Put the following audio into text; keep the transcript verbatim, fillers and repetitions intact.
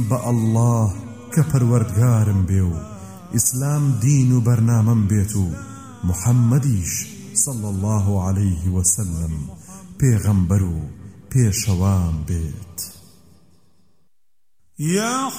بە ئەڵڵاه کە پەروەردگارم بێ و ئیسلام دین و بەرنامەم بێت و محەممەدیش صلى الله عليه وسلم پێغەمبەر و پێشەوام بێت.